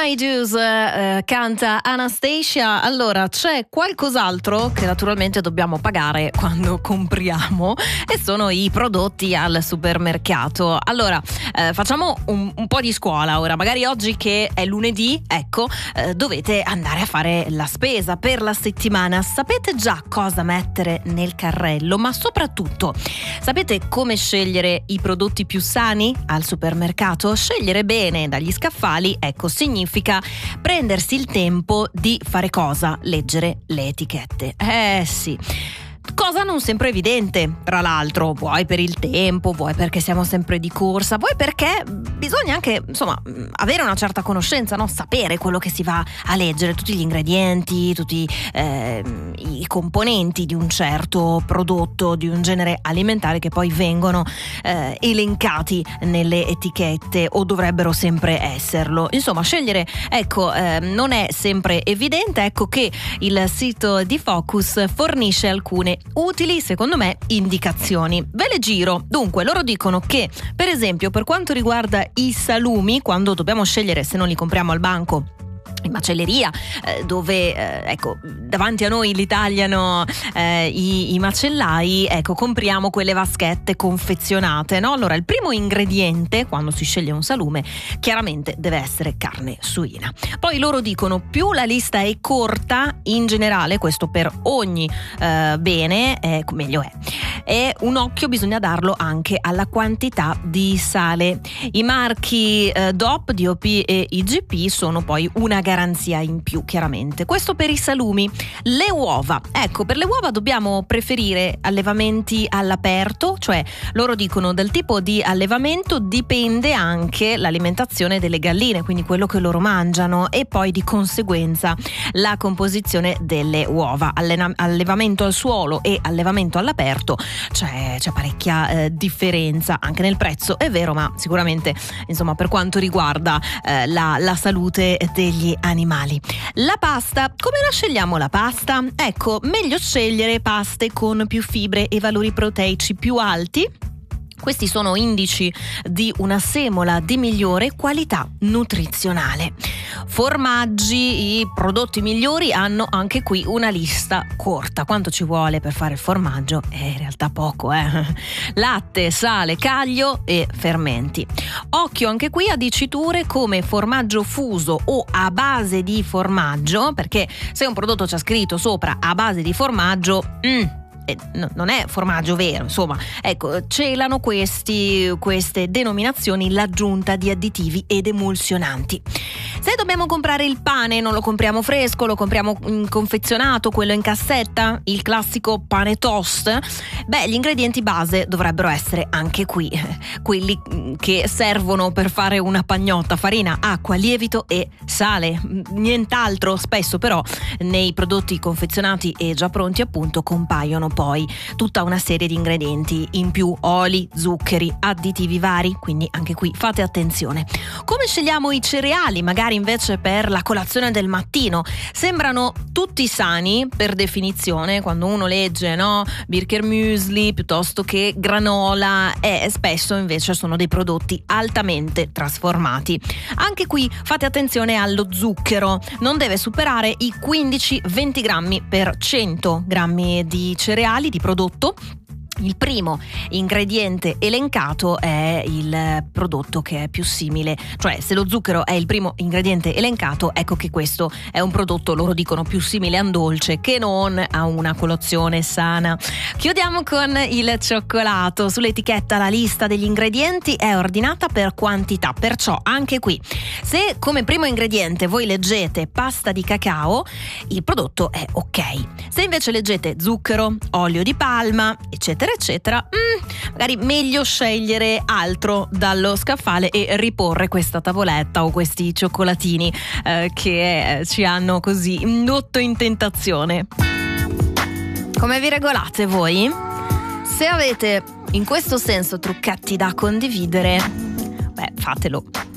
Honeydews canta Anastasia. Allora, c'è qualcos'altro che naturalmente dobbiamo pagare quando compriamo e sono i prodotti al supermercato. Allora, facciamo un po' di scuola ora. Magari oggi che è lunedì, ecco, dovete andare a fare la spesa per la settimana. Sapete già cosa mettere nel carrello, ma soprattutto sapete come scegliere i prodotti più sani al supermercato? Scegliere bene dagli scaffali, ecco, significa prendersi il tempo di fare cosa? Leggere le etichette. Sì. Cosa non sempre evidente, tra l'altro, vuoi per il tempo, vuoi perché siamo sempre di corsa, vuoi perché bisogna anche, insomma, avere una certa conoscenza, no? Sapere quello che si va a leggere, tutti gli ingredienti, tutti i componenti di un certo prodotto, di un genere alimentare che poi vengono elencati nelle etichette o dovrebbero sempre esserlo. Insomma, scegliere, ecco, non è sempre evidente. Ecco che il sito di Focus fornisce alcune utili, secondo me, indicazioni. Ve le giro. Dunque, loro dicono che, per esempio, per quanto riguarda i salumi, quando dobbiamo scegliere se non li compriamo al banco in macelleria, dove ecco, davanti a noi li tagliano i macellai, ecco, compriamo quelle vaschette confezionate, no? Allora, il primo ingrediente quando si sceglie un salume chiaramente deve essere carne suina. Poi loro dicono più la lista è corta, in generale, questo per ogni bene, meglio è. E un occhio bisogna darlo anche alla quantità di sale. I marchi DOP, DOP e IGP sono poi una garanzia in più, chiaramente. Questo per i salumi. Le uova. Ecco, per le uova dobbiamo preferire allevamenti all'aperto, cioè loro dicono del tipo di allevamento dipende anche l'alimentazione delle galline, quindi quello che loro mangiano, e poi di conseguenza la composizione delle uova. Allevamento al suolo e allevamento all'aperto c'è parecchia differenza anche nel prezzo, è vero, ma sicuramente, insomma, per quanto riguarda la salute degli animali. La pasta, come la scegliamo la pasta? Ecco, meglio scegliere paste con più fibre e valori proteici più alti. Questi sono indici di una semola di migliore qualità nutrizionale. Formaggi, i prodotti migliori hanno anche qui una lista corta. Quanto ci vuole per fare il formaggio? In realtà poco, Latte, sale, caglio e fermenti. Occhio anche qui a diciture come formaggio fuso o a base di formaggio, perché se un prodotto c'è scritto sopra a base di formaggio, non è formaggio vero, insomma, ecco, celano queste denominazioni l'aggiunta di additivi ed emulsionanti. Se dobbiamo comprare il pane, non lo compriamo fresco, lo compriamo confezionato, quello in cassetta, il classico pane toast, gli ingredienti base dovrebbero essere anche qui quelli che servono per fare una pagnotta: farina, acqua, lievito e sale, nient'altro. Spesso però nei prodotti confezionati e già pronti, appunto, compaiono poi tutta una serie di ingredienti in più: oli, zuccheri, additivi vari, quindi anche qui fate attenzione. Come scegliamo i cereali, magari invece per la colazione del mattino? Sembrano tutti sani per definizione quando uno legge, no, Bircher Müsli piuttosto che granola, e spesso invece sono dei prodotti altamente trasformati. Anche qui fate attenzione allo zucchero, non deve superare i 15-20 grammi per 100 grammi di cereali, di prodotto. Il primo ingrediente elencato è il prodotto che è più simile, cioè se lo zucchero è il primo ingrediente elencato, ecco che questo è un prodotto, loro dicono, più simile a un dolce che non a una colazione sana. Chiudiamo con il cioccolato. Sull'etichetta la lista degli ingredienti è ordinata per quantità, perciò anche qui, se come primo ingrediente voi leggete pasta di cacao, il prodotto è ok. Se invece leggete zucchero, olio di palma, eccetera eccetera, magari meglio scegliere altro dallo scaffale e riporre questa tavoletta o questi cioccolatini che ci hanno così indotto in tentazione. Come vi regolate voi? Se avete in questo senso trucchetti da condividere, fatelo.